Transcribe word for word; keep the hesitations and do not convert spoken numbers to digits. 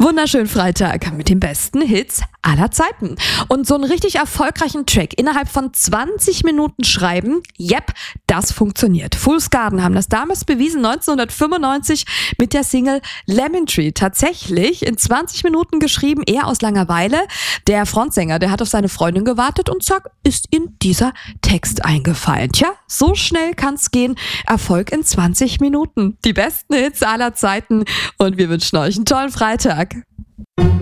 Wunderschönen Freitag mit den besten Hits aller Zeiten. Und so einen richtig erfolgreichen Track innerhalb von zwanzig Minuten schreiben, yep, das funktioniert. Fool's Garden haben das damals bewiesen, neunzehnhundertfünfundneunzig mit der Single Lemon Tree. Tatsächlich in zwanzig Minuten geschrieben, eher aus Langeweile. Der Frontsänger, der hat auf seine Freundin gewartet und zack, ist ihm dieser Text eingefallen. Tja, so schnell kann's gehen. Erfolg in zwanzig Minuten. Die besten Hits aller Zeiten und wir wünschen euch einen tollen Freitag.